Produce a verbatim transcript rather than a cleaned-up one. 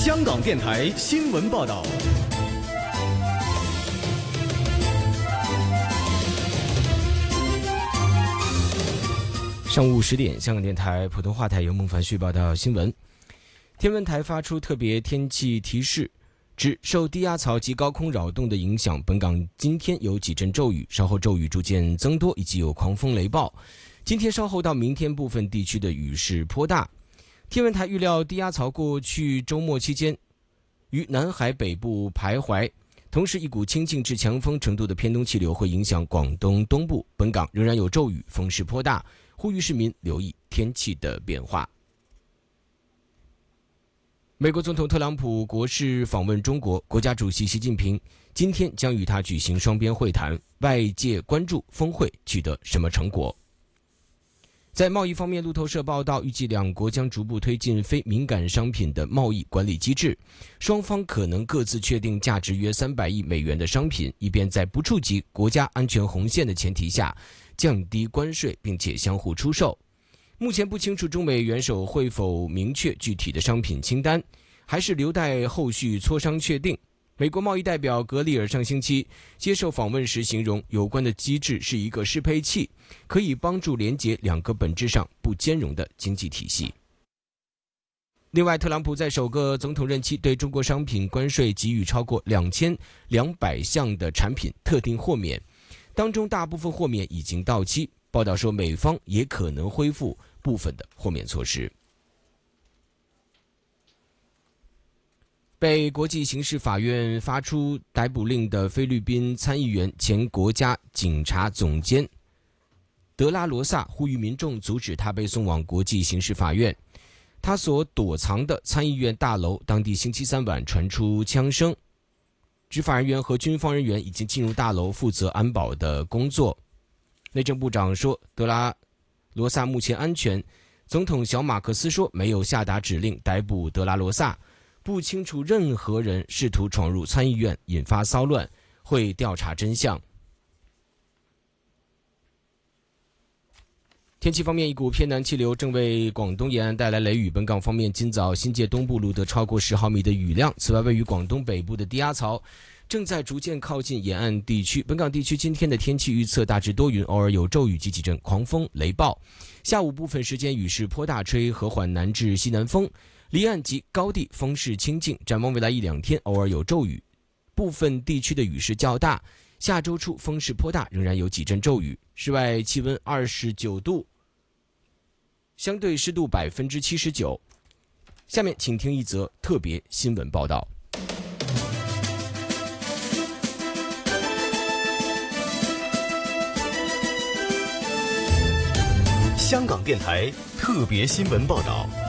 香港电台新闻报道。 上午十点，香港电台普通话台由孟凡旭报道新闻。天文台发出特别天气提示，指受低压槽及高空扰动的影响，本港今天有几阵骤雨，稍后骤雨逐渐增多，以及有狂风雷暴。今天稍后到明天，部分地区的雨势颇大。天文台预料低压槽过去周末期间于南海北部徘徊，同时一股清劲至强风程度的偏东气流会影响广东东部，本港仍然有骤雨，风势颇大，呼吁市民留意天气的变化。美国总统特朗普国事访问中国，国家主席习近平今天将与他举行双边会谈，外界关注峰会取得什么成果。在贸易方面，路透社报道，预计两国将逐步推进非敏感商品的贸易管理机制，双方可能各自确定价值约三百亿美元的商品，以便在不触及国家安全红线的前提下降低关税，并且相互出售。目前不清楚中美元首会否明确具体的商品清单，还是留待后续磋商确定。美国贸易代表格里尔上星期接受访问时形容，有关的机制是一个适配器，可以帮助连结两个本质上不兼容的经济体系。另外，特朗普在首个总统任期对中国商品关税给予超过两千两百项的产品特定豁免，当中大部分豁免已经到期。报道说，美方也可能恢复部分的豁免措施。被国际刑事法院发出逮捕令的菲律宾参议员、前国家警察总监德拉罗萨呼吁民众阻止他被送往国际刑事法院。他所躲藏的参议院大楼，当地星期三晚传出枪声，执法人员和军方人员已经进入大楼负责安保的工作。内政部长说，德拉罗萨目前安全。总统小马克思说，没有下达指令逮捕德拉罗萨，不清楚任何人试图闯入参议院引发骚乱，会调查真相。天气方面，一股偏南气流正为广东沿岸带来雷雨，本港方面今早新界东部录得超过十毫米的雨量。此外，位于广东北部的低压槽正在逐渐靠近沿岸地区，本港地区今天的天气预测大致多云，偶尔有骤雨及几阵狂风雷暴。下午部分时间雨势颇大，吹和缓南至西南风，离岸及高地风势清劲。展望未来一两天，偶尔有骤雨，部分地区的雨势较大。下周初风势颇大，仍然有几阵骤雨。室外气温二十九度，相对湿度百分之七十九。下面请听一则特别新闻报道。 香港电台特别新闻报道。